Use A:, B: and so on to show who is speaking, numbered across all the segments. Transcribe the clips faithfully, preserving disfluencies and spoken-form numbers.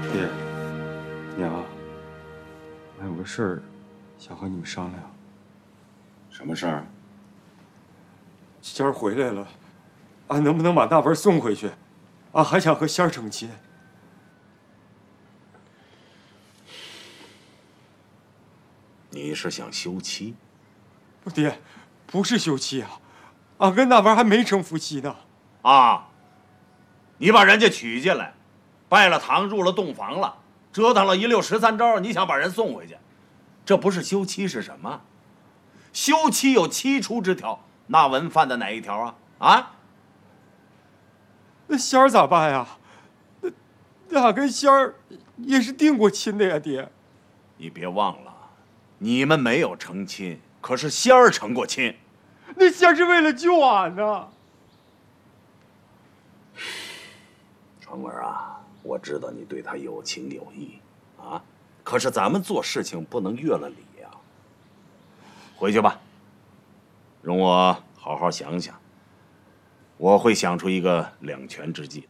A: 爹娘，俺有个事儿想和你们商量。
B: 什么事儿？
A: 仙儿回来了，俺能不能把那玩意儿送回去？俺还想和仙儿成亲。
B: 你是想休妻？
A: 不，爹，不是休妻啊，俺跟那玩意儿还没成夫妻呢。
B: 啊，你把人家娶进来，拜了堂，入了洞房了，折腾了一溜十三招，你想把人送回去，这不是休妻是什么？休妻有七出之条，那文犯的哪一条啊？啊？
A: 那仙儿咋办呀？那那俺跟仙儿也是定过亲的呀，爹。
B: 你别忘了，你们没有成亲，可是仙儿成过亲。
A: 那仙儿是为了救俺呢。
B: 川儿啊，我知道你对他有情有义啊，可是咱们做事情不能越了礼呀。回去吧，容我好好想想，我会想出一个两全之计的。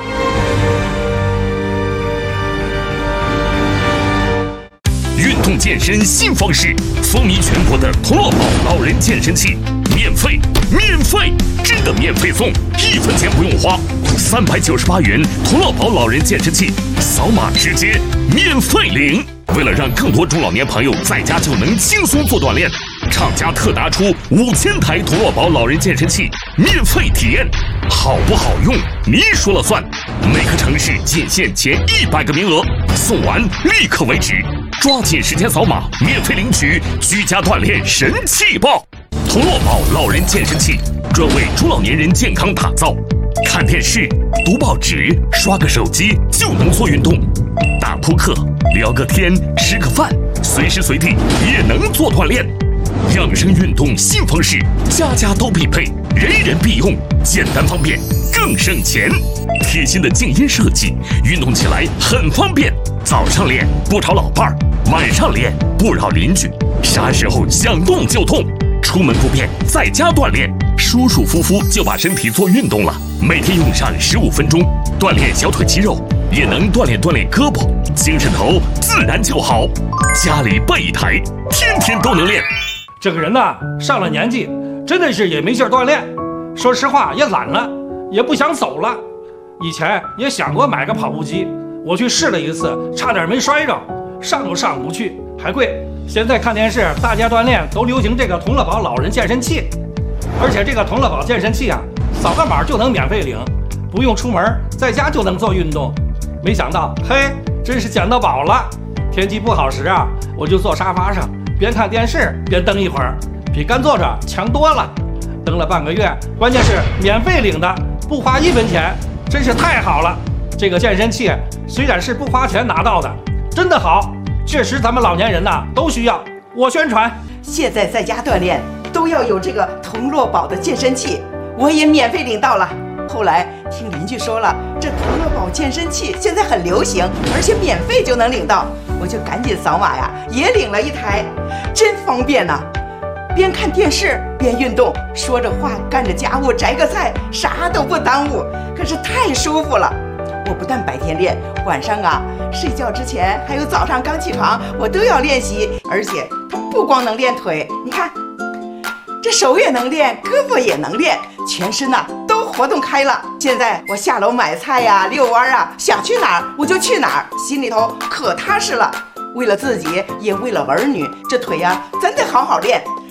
C: 运动健身新方式，风靡全国的童乐宝老人健身器，免费，免费，真的免费送，一分钱不用花，三百九十八元童乐宝老人健身器，扫码直接免费领。为了让更多中老年朋友在家就能轻松做锻炼，厂家特拿出五千台童乐宝老人健身器免费体验，好不好用你说了算。每个城市仅限前一百个名额，送完立刻为止，抓紧时间扫码免费领取居家锻炼神器包。童乐宝老人健身器专为中老年人健康打造，看电视、读报纸、刷个手机就能做运动，打扑克、聊个天、吃个饭，随时随地也能做锻炼。养生运动新方式，家家都必备，人人必用，简单方便，更省钱。贴心的静音设计，运动起来很方便。早上练不吵老伴儿，晚上练不扰邻居，啥时候想动就动，出门不便，在家锻炼，舒舒服服就把身体做运动了。每天用上十五分钟，锻炼小腿肌肉，也能锻炼锻炼胳膊，精神头自然就好。家里备一台，天天都能练。
D: 这个人呐，上了年纪，真的是也没劲儿锻炼，说实话也懒了，也不想走了。以前也想过买个跑步机，我去试了一次，差点没摔着，上都上不去，还贵。现在看电视，大家锻炼都流行这个童乐宝老人健身器，而且这个童乐宝健身器啊，扫个码就能免费领，不用出门，在家就能做运动。没想到，嘿，真是捡到宝了！天气不好时啊，我就坐沙发上，边看电视边蹬一会儿，比干坐着强多了。蹬了半个月，关键是免费领的，不花一分钱，真是太好了。这个健身器虽然是不花钱拿到的，真的好，确实咱们老年人呐都需要。我宣传，
E: 现在在家锻炼都要有这个童乐宝的健身器，我也免费领到了。后来听邻居说了，这童乐宝健身器现在很流行，而且免费就能领到，我就赶紧扫码呀，也领了一台，真方便呐、啊！边看电视边运动，说着话干着家务，摘个菜，啥都不耽误，可是太舒服了。我不但白天练，晚上啊睡觉之前还有早上刚起床，我都要练习，而且它不光能练腿，你看这手也能练，胳膊也能练，全身呐、啊、都活动开了。现在我下楼买菜呀、遛弯啊，想去哪儿我就去哪儿，心里头可踏实了。为了自己，也为了儿女，这腿呀、啊、真得好好练。